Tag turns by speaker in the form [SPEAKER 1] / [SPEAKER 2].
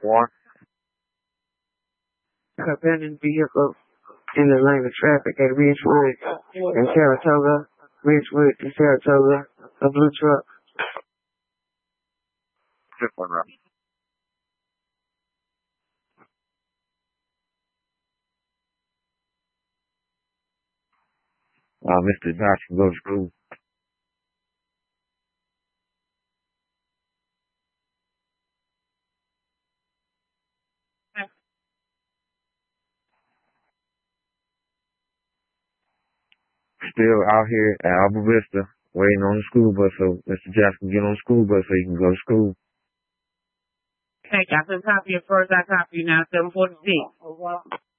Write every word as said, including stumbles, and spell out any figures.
[SPEAKER 1] One.
[SPEAKER 2] Abandoned vehicle in the lane of traffic at Ridgewood and Saratoga. Ridgewood and Saratoga. A blue truck.
[SPEAKER 1] Fifth one, right. Uh, Mister Johnson go to school. Still out here at Alba Vista, waiting on the school bus so Mister Jackson can get on the school bus so he can go to school.
[SPEAKER 3] Okay, got some copy at first. I copy you now, seven forty-six.